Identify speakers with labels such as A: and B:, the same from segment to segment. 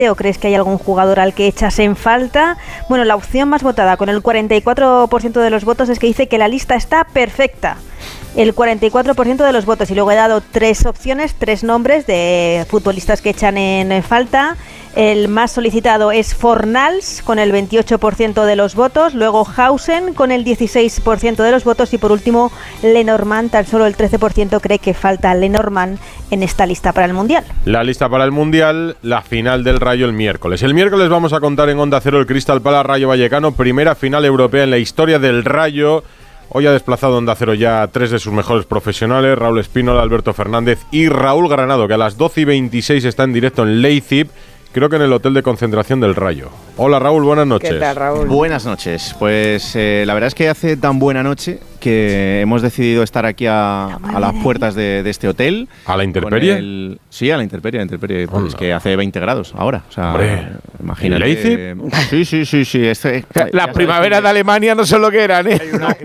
A: ¿O crees que hay algún jugador al que echas en falta? Bueno, la opción más votada con el 44% de los votos es que dice que la lista está perfecta. El 44% de los votos. Y luego he dado 3 opciones, 3 nombres de futbolistas que echan en falta. El más solicitado es Fornals con el 28% de los votos, luego Hausen con el 16% de los votos y por último Lenormand, tan solo el 13% cree que falta Lenormand en esta lista para el Mundial. La lista para el Mundial, la final del Rayo el miércoles. El miércoles vamos a contar en Onda Cero el Crystal Palace Rayo Vallecano, primera final europea en la historia del Rayo. Hoy ha desplazado Onda Cero ya a 3 de sus mejores profesionales, Raúl Espínola, Alberto Fernández y Raúl Granado, que a las 12:26 está en directo en Leipzig. Creo que en el hotel de concentración del Rayo. Hola Raúl, buenas noches.
B: ¿Qué tal, Raúl?
C: Buenas noches. Pues la verdad es que hace tan buena noche que hemos decidido estar aquí a las puertas de este hotel.
B: ¿A la intemperie?
C: Sí, a la intemperie. Pues es que hace 20 grados ahora. O sea,
B: hombre,
C: imagínate.
B: ¿Leipzig?
C: Sí.
B: Las primaveras de Alemania no son lo que eran, ¿eh?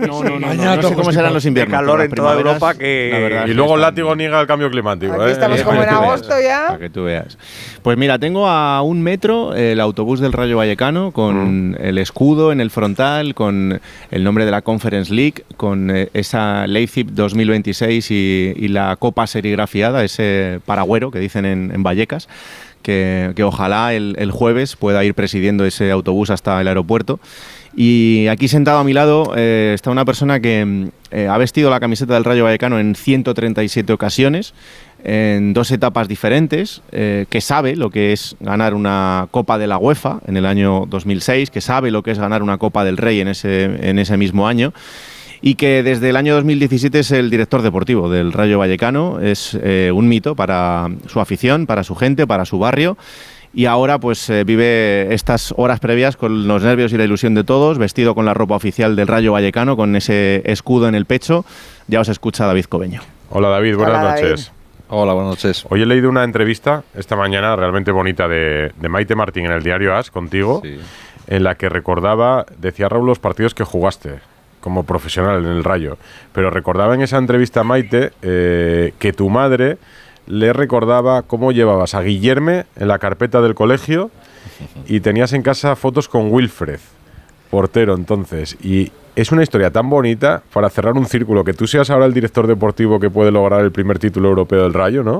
C: No sé cómo serán los inviernos.
D: Calor en toda Europa que...
B: Y luego el látigo niega el cambio climático.
D: Aquí estamos como en agosto ya.
C: Para que tú veas. Pues mira, tengo a 1 metro el autobús del Rayo Vallecano con el escudo en el frontal, con el nombre de la Conference League, con esa Leipzig 2026 y la copa serigrafiada, ese paragüero que dicen en Vallecas, que ojalá el jueves pueda ir presidiendo ese autobús hasta el aeropuerto. Y aquí sentado a mi lado está una persona que ha vestido la camiseta del Rayo Vallecano en 137 ocasiones, en 2 etapas diferentes, que sabe lo que es ganar una Copa de la UEFA en el año 2006, que sabe lo que es ganar una Copa del Rey en ese mismo año, y que desde el año 2017 es el director deportivo del Rayo Vallecano. Es un mito para su afición, para su gente, para su barrio. Y ahora pues vive estas horas previas con los nervios y la ilusión de todos, vestido con la ropa oficial del Rayo Vallecano, con ese escudo en el pecho. Ya os escucha David Cobeño.
B: Hola David, buenas noches.
E: Hola, buenas noches.
B: Hoy he leído una entrevista esta mañana realmente bonita de Maite Martín en el diario AS contigo, sí, en la que decía Raúl los partidos que jugaste como profesional en el Rayo, pero recordaba en esa entrevista Maite que tu madre le recordaba cómo llevabas a Guillerme en la carpeta del colegio y tenías en casa fotos con Wilfred, portero entonces, y es una historia tan bonita para cerrar un círculo, que tú seas ahora el director deportivo que puede lograr el primer título europeo del Rayo, ¿no?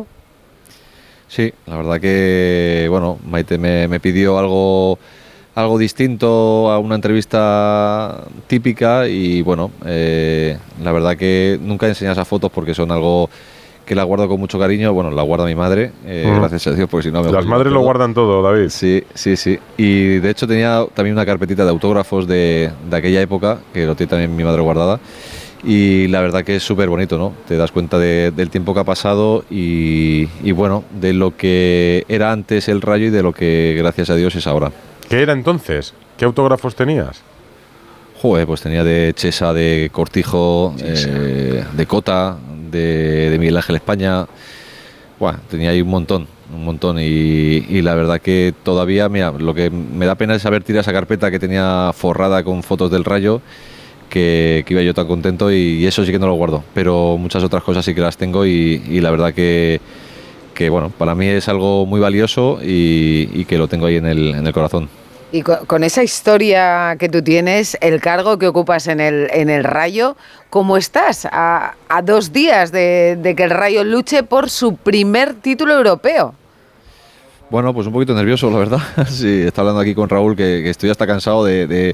E: Sí, la verdad que, bueno, Maite me pidió algo distinto a una entrevista típica y, bueno, la verdad que nunca enseñas esas fotos porque son algo que la guardo con mucho cariño. Bueno, la guarda mi madre, gracias a Dios, porque si no...
B: Las madres lo guardan todo, David.
E: Sí. Y de hecho tenía también una carpetita de autógrafos de aquella época, que lo tiene también mi madre guardada. Y la verdad que es súper bonito, ¿no? Te das cuenta del tiempo que ha pasado y bueno, de lo que era antes el Rayo y de lo que, gracias a Dios, es ahora.
B: ¿Qué era entonces? ¿Qué autógrafos tenías?
E: Joder, pues tenía de Chesa, de Cortijo, de Cota, de Miguel Ángel España. Buah, tenía ahí un montón y la verdad que todavía, mira, lo que me da pena es haber tirado esa carpeta que tenía forrada con fotos del Rayo, que iba yo tan contento, y eso sí que no lo guardo, pero muchas otras cosas sí que las tengo y la verdad que bueno, para mí es algo muy valioso y que lo tengo ahí en el corazón.
D: Y con esa historia que tú tienes, el cargo que ocupas en el Rayo, ¿cómo estás a 2 días de que el Rayo luche por su primer título europeo?
E: Bueno, pues un poquito nervioso, la verdad. Sí, está hablando aquí con Raúl, que estoy hasta cansado de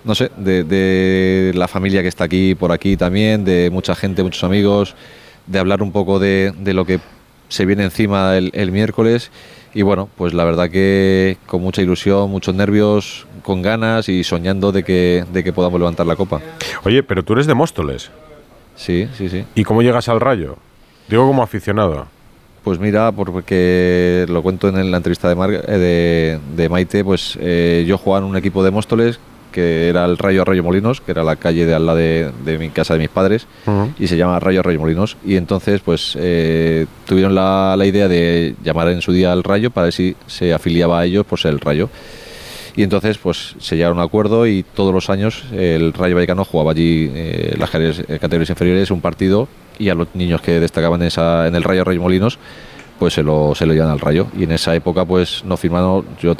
E: la familia que está aquí, por aquí también, de mucha gente, muchos amigos, de hablar un poco de lo que se viene encima el miércoles. Y bueno, pues la verdad que con mucha ilusión, muchos nervios, con ganas y soñando de que podamos levantar la copa.
B: Oye, pero tú eres de Móstoles.
E: Sí.
B: ¿Y cómo llegas al Rayo? Digo, como aficionado.
E: Pues mira, porque lo cuento en la entrevista de Maite, pues yo jugaba en un equipo de Móstoles que era el Rayo Arroyomolinos, que era la calle de al lado de mi casa de mis padres, y se llama Rayo Arroyomolinos, y entonces pues tuvieron la idea de llamar en su día al Rayo para ver si se afiliaba a ellos por ser el Rayo, y entonces pues se llegaron a un acuerdo y todos los años el Rayo Vallecano jugaba allí las categorías inferiores un partido, y a los niños que destacaban en el Rayo Arroyomolinos pues se lo llevan al Rayo. Y en esa época pues no firmaron, yo